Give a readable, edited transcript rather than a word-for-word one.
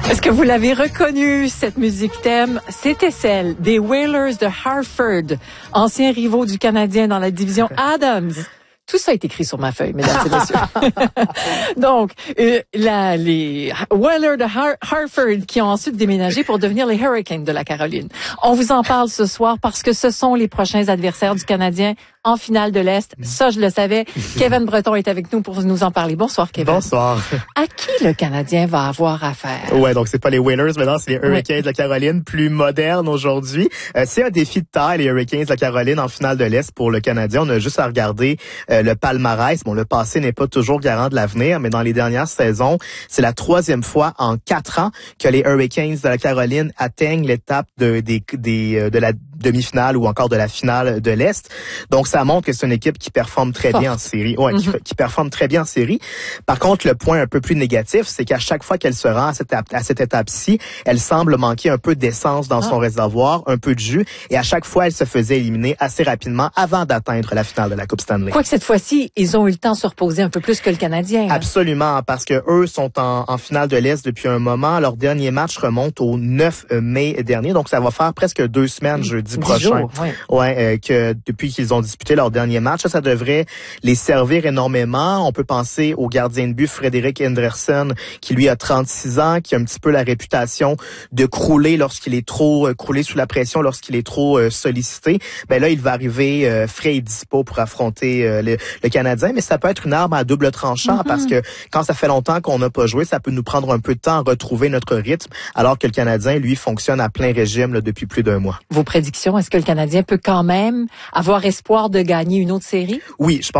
Est-ce que vous l'avez reconnu, cette musique thème? C'était celle des Whalers de Hartford, anciens rivaux du Canadien dans la division Adams. Tout ça est écrit sur ma feuille, mesdames et messieurs. Donc, les Whalers de Hartford qui ont ensuite déménagé pour devenir les Hurricanes de la Caroline. On vous en parle ce soir parce que ce sont les prochains adversaires du Canadien en finale de l'Est. Ça, je le savais. Kevin Breton est avec nous pour nous en parler. Bonsoir, Kevin. Bonsoir. À qui le Canadien va avoir affaire? Ouais, donc c'est pas les Whalers maintenant, c'est les Hurricanes de la Caroline, plus modernes aujourd'hui. C'est un défi de taille, les Hurricanes de la Caroline en finale de l'Est pour le Canadien. On a juste à regarder le palmarès. Bon, le passé n'est pas toujours garant de l'avenir, mais dans les dernières saisons, c'est la 3e fois en 4 ans que les Hurricanes de la Caroline atteignent l'étape de la demi-finale ou encore de la finale de l'Est. Donc, ça montre que c'est une équipe qui performe très bien en série. Ouais, qui performe très bien en série. Par contre, le point un peu plus négatif, c'est qu'à chaque fois qu'elle se rend à cette étape-ci, elle semble manquer un peu d'essence dans son réservoir, un peu de jus, et à chaque fois, elle se faisait éliminer assez rapidement avant d'atteindre la finale de la Coupe Stanley. Quoique cette fois-ci, ils ont eu le temps de se reposer un peu plus que le Canadien. Hein? Absolument, parce que eux sont en finale de l'Est depuis un moment. Leur dernier match remonte au 9 mai dernier, donc ça va faire presque 2 semaines jeudi prochain. Que depuis qu'ils ont disputé leur dernier match, ça devrait les servir énormément. On peut penser au gardien de but Frederick Anderson, qui lui a 36 ans, qui a un petit peu la réputation de crouler lorsqu'il est trop crouler sous la pression, lorsqu'il est trop sollicité. Ben là, il va arriver frais et dispo pour affronter le Canadien, mais ça peut être une arme à double tranchant parce que quand ça fait longtemps qu'on n'a pas joué, ça peut nous prendre un peu de temps à retrouver notre rythme, alors que le Canadien, lui, fonctionne à plein régime là, depuis plus d'1 mois. Vos prédictions, est-ce que le Canadien peut quand même avoir espoir de gagner une autre série? Oui, je pense